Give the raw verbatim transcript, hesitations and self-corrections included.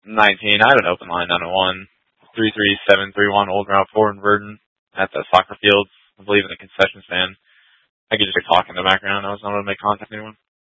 nineteen, I had an open line nine oh one, three three seven three one Old Route four in Verdon at the soccer field, I believe in the concession stand. I could just talk in the background. I was not able to make contact with anyone.